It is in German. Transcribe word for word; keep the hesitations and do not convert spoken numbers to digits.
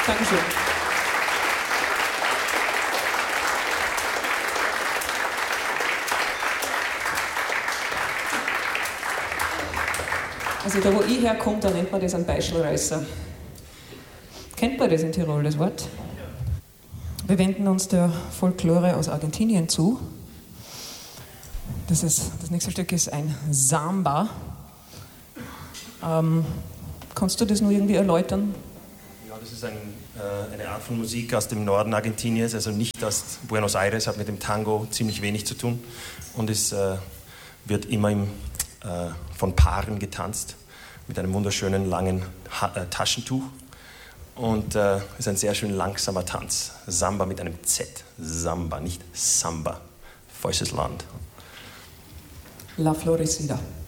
Dankeschön. Also da, wo ich herkomme, da nennt man das einen Beischelreißer. Kennt man das in Tirol, das Wort? Wir wenden uns der Folklore aus Argentinien zu. Das, ist, das nächste Stück ist ein Samba. Ähm, kannst du das nur irgendwie erläutern? Ja, das ist ein, äh, eine Art von Musik aus dem Norden Argentiniens, also nicht aus Buenos Aires, hat mit dem Tango ziemlich wenig zu tun und es äh, wird immer im, äh, von Paaren getanzt mit einem wunderschönen langen ha- äh, Taschentuch und es äh, ist ein sehr schön langsamer Tanz. Samba mit einem Z, Samba, nicht Samba, falsches Land. La Florecida.